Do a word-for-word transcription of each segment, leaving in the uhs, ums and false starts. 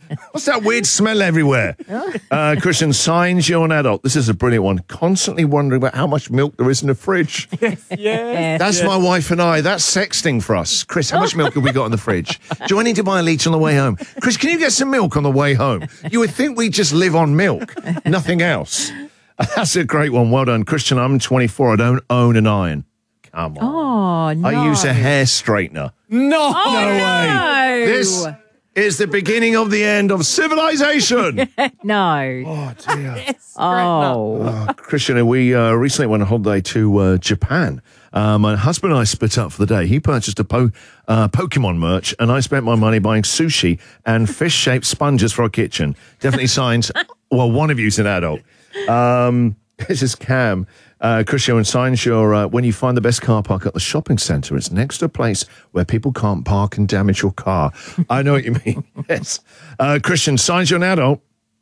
What's that weird smell everywhere? Uh, Christian, signs you're an adult. This is a brilliant one. Constantly wondering about how much milk there is in the fridge. Yes, yes. That's yes. my wife and I. That's sexting for us. Chris, how much milk have we got in the fridge? Do I need to buy a litre on the way home? Chris, can you get some milk on the way home? You would think we just live on milk, nothing else. That's a great one. Well done. Christian, I'm twenty-four. I don't own an iron. Come on. Oh, no. I use a hair straightener. No. Oh, No way. no. This is the beginning of the end of civilization. No. Oh, dear. Yes, Oh. Uh, Christian, we uh, recently went on holiday to uh, Japan. Uh, my husband and I split up for the day. He purchased a po- uh, Pokemon merch, and I spent my money buying sushi and fish-shaped sponges for our kitchen. Definitely signs, well, one of you's an adult. Um, this is Cam. Uh, Christian, and signs your, uh, when you find the best car park at the shopping centre, it's next to a place where people can't park and damage your car. I know what you mean. Yes. Uh, Christian, signs you're an adult.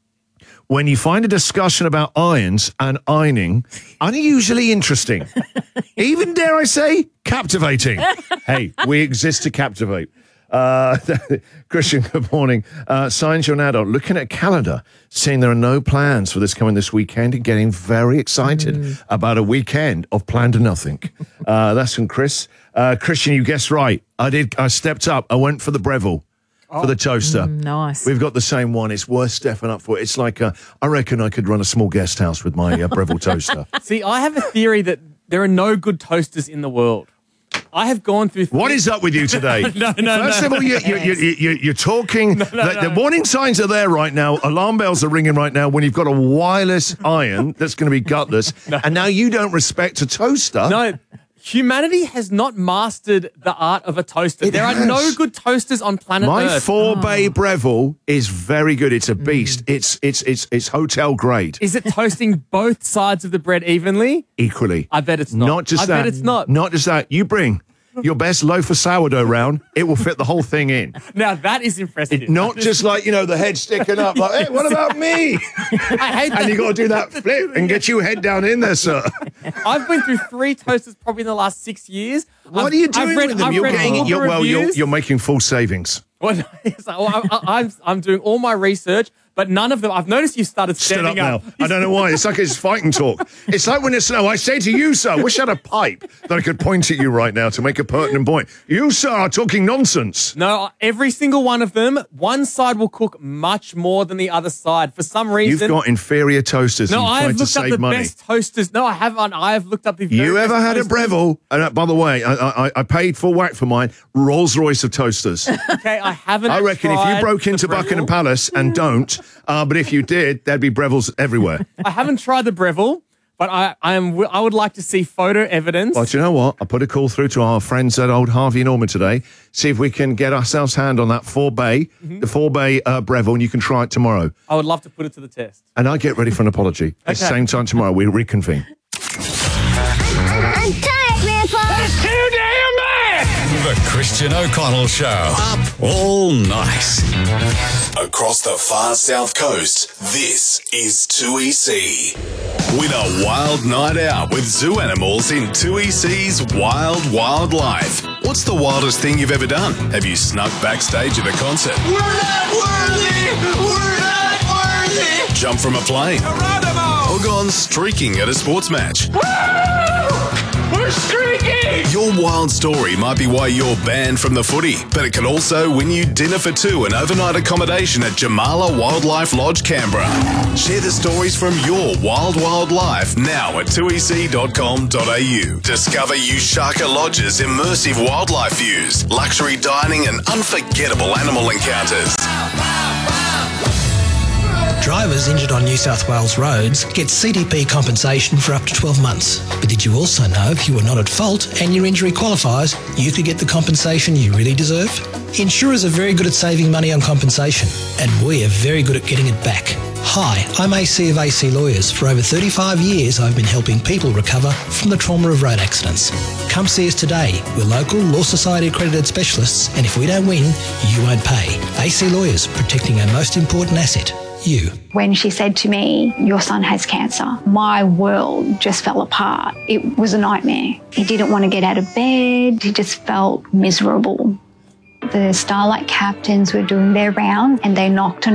When you find a discussion about irons and ironing unusually interesting, even, dare I say, captivating. Hey, we exist to captivate. Uh, Christian, good morning. Uh, signs you're an adult. Looking at a calendar, seeing there are no plans for this coming this weekend and getting very excited mm. about a weekend of plan to nothing. Uh, that's from Chris. Uh, Christian, you guessed right. I did. I stepped up. I went for the Breville. Oh. For the toaster. Mm, nice. We've got the same one. It's worth stepping up for. It's like, a, I reckon I could run a small guest house with my uh, Breville toaster. See, I have a theory that there are no good toasters in the world. I have gone through... What is up with you today? no, no, First no. of all, you, you, you, you, you're talking... No, no, the, no. the warning signs are there right now. Alarm bells are ringing right now when you've got a wireless iron that's going to be gutless. No. And now you don't respect a toaster. No, humanity has not mastered the art of a toaster. It there has. are no good toasters on planet My Earth. four bay Breville is very good. It's a beast. Mm. It's, it's, it's, it's hotel grade. Is it toasting both sides of the bread evenly? Equally. I bet it's not. Not just I that. bet it's not. Not just that. You bring... your best loaf of sourdough round, it will fit the whole thing in. Now, that is impressive. It, not just like, you know, the head sticking up, like, hey, what about me? I hate that. And you got to do that flip and get your head down in there, sir. I've been through three toasters probably in the last six years. What I've, are you doing I've read, with them? I've You're read getting, all the you're, well, you're, reviews. you're making full savings. Well, no, so I'm, I'm, I'm doing all my research, but none of them, I've noticed you started Stood standing up up. now. I don't know why. It's like it's fighting talk. It's like when it's snow. I say to you, sir, wish I had a pipe that I could point at you right now to make a pertinent point. You, sir, are talking nonsense. No, every single one of them, one side will cook much more than the other side. For some reason. You've got inferior toasters. No, and I you've have tried to looked up save the money. best toasters. No, I haven't. I have looked up the very You ever best had toasters. a Breville? And uh, by the way, I, I, I paid full whack for mine. Rolls Royce of toasters. Okay, I haven't. I reckon if you tried broke the into Breville. Buckingham Palace and don't, uh, but if you did, there'd be Brevilles everywhere. I haven't tried the Breville, but I, I am. I would like to see photo evidence. Well, do you know what? I put a call through to our friends at Old Harvey Norman today. See if we can get ourselves hand on that four bay, mm-hmm. the four bay uh, Breville, and you can try it tomorrow. I would love to put it to the test. And I get ready for an apology. At the Okay. same time tomorrow, we reconvene. I'm tired, Grandpa. That's too damn bad! The Christian O'Connell Show. Up all night. Across the far south coast, this is two E C. Win a wild night out with zoo animals in two E C's Wild Wildlife. What's the wildest thing you've ever done? Have you snuck backstage at a concert? We're not worthy! We're not worthy! Jumped from a plane? Geronimo! Or gone streaking at a sports match? Woo! We're streaking! Your wild story might be why you're banned from the footy, but it can also win you dinner for two and overnight accommodation at Jamala Wildlife Lodge, Canberra. Share the stories from your wild wildlife now at two e c dot com dot a u. Discover Ushaka Lodge's immersive wildlife views, luxury dining and unforgettable animal encounters. Drivers injured on New South Wales roads get C D P compensation for up to twelve months. But did you also know if you were not at fault and your injury qualifies, you could get the compensation you really deserve? Insurers are very good at saving money on compensation, and we are very good at getting it back. Hi, I'm A C of A C Lawyers. For over thirty-five years, I've been helping people recover from the trauma of road accidents. Come see us today. We're local Law Society accredited specialists, and if we don't win, you won't pay. A C Lawyers, protecting our most important asset, you. When she said to me, your son has cancer, my world just fell apart. It was a nightmare. He didn't want to get out of bed. He just felt miserable. The Starlight captains were doing their round and they knocked on